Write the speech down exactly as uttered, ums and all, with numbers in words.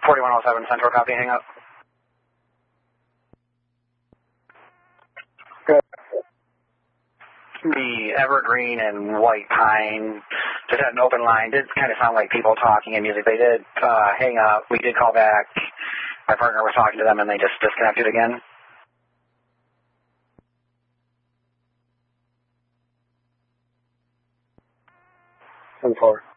forty-one oh seven Central, copy, hang up. Good. The Evergreen and White Pine just had an open line. Did kind of sound like people talking and music. They did uh, hang up. We did call back. My partner was talking to them, and they just disconnected again. ten four.